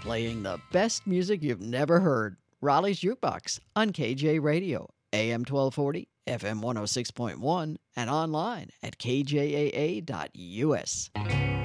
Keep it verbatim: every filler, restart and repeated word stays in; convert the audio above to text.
playing the best music you've never heard. Raleigh's Jukebox on K J Radio, A M twelve forty, F M one oh six point one, and online at k j a a dot u s.